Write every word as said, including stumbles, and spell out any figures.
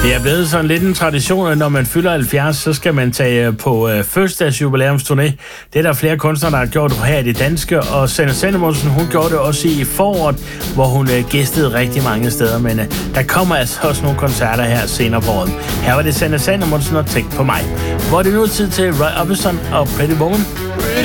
Det er blevet sådan lidt en tradition, at når man fylder halvfjerds, så skal man tage på øh, fødselsdags jubilæumsturné. Det er der flere kunstnere, der har gjort her i det danske, og Sanne Salomonsen, hun gjorde det også i foråret, hvor hun øh, gæstede rigtig mange steder, men øh, der kommer altså også nogle koncerter her senere på året. Her var det Sanne Salomonsen og Tænk på mig. Hvor er det nu tid til Roy Orbison og Pretty Woman.